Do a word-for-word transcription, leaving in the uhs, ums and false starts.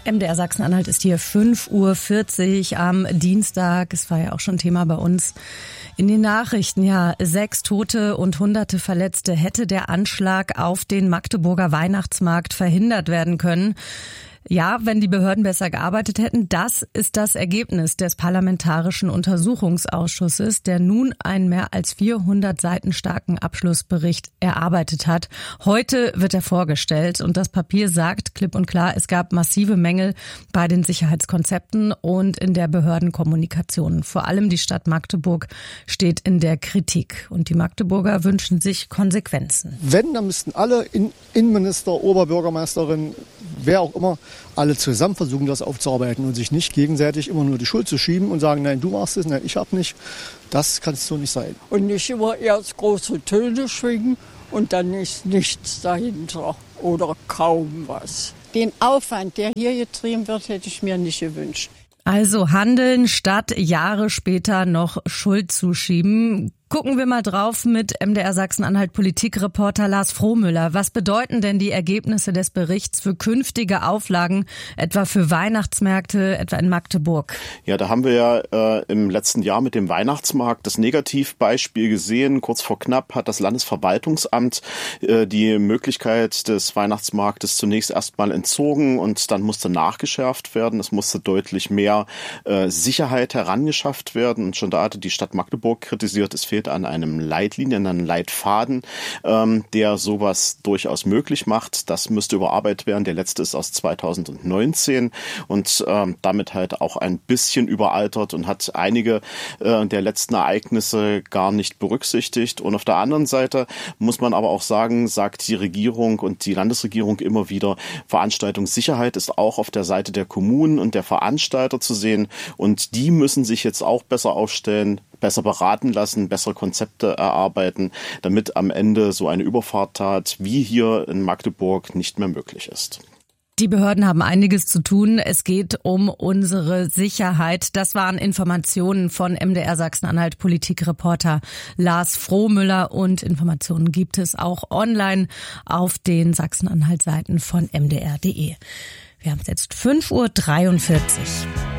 M D R Sachsen-Anhalt ist hier fünf Uhr vierzig am Dienstag. Es war ja auch schon Thema bei uns in den Nachrichten. Ja, sechs Tote und hunderte Verletzte. Hätte der Anschlag auf den Magdeburger Weihnachtsmarkt verhindert werden können? Ja, wenn die Behörden besser gearbeitet hätten. Das ist das Ergebnis des Parlamentarischen Untersuchungsausschusses, der nun einen mehr als vierhundert Seiten starken Abschlussbericht erarbeitet hat. Heute wird er vorgestellt und das Papier sagt klipp und klar, es gab massive Mängel bei den Sicherheitskonzepten und in der Behördenkommunikation. Vor allem die Stadt Magdeburg steht in der Kritik und die Magdeburger wünschen sich Konsequenzen. Wenn, dann müssten alle Innenminister, Oberbürgermeisterin, wer auch immer, alle zusammen versuchen, das aufzuarbeiten und sich nicht gegenseitig immer nur die Schuld zu schieben und sagen, nein, du machst es, nein, ich hab nicht. Das kann es so nicht sein. Und nicht immer erst große Töne schwingen und dann ist nichts dahinter oder kaum was. Den Aufwand, der hier getrieben wird, hätte ich mir nicht gewünscht. Also handeln, statt Jahre später noch Schuld zuschieben. Gucken wir mal drauf mit M D R Sachsen-Anhalt Politikreporter Lars Frohmüller. Was bedeuten denn die Ergebnisse des Berichts für künftige Auflagen, etwa für Weihnachtsmärkte, etwa in Magdeburg? Ja, da haben wir ja äh, im letzten Jahr mit dem Weihnachtsmarkt das Negativbeispiel gesehen. Kurz vor knapp hat das Landesverwaltungsamt äh, die Möglichkeit des Weihnachtsmarktes zunächst erstmal entzogen und dann musste nachgeschärft werden. Es musste deutlich mehr äh, Sicherheit herangeschafft werden. Und schon da hatte die Stadt Magdeburg kritisiert, es fehlt an einem Leitlinien, an einem Leitfaden, ähm, der sowas durchaus möglich macht. Das müsste überarbeitet werden. Der letzte ist aus zweitausendneunzehn und ähm, damit halt auch ein bisschen überaltert und hat einige äh, der letzten Ereignisse gar nicht berücksichtigt. Und auf der anderen Seite muss man aber auch sagen, sagt die Regierung und die Landesregierung immer wieder, Veranstaltungssicherheit ist auch auf der Seite der Kommunen und der Veranstalter zu sehen. Und die müssen sich jetzt auch besser aufstellen, besser beraten lassen, bessere Konzepte erarbeiten, damit am Ende so eine Überfahrttat wie hier in Magdeburg nicht mehr möglich ist. Die Behörden haben einiges zu tun. Es geht um unsere Sicherheit. Das waren Informationen von M D R Sachsen-Anhalt Politikreporter Lars Frohmüller und Informationen gibt es auch online auf den Sachsen-Anhalt-Seiten von M D R punkt de. Wir haben jetzt fünf Uhr dreiundvierzig.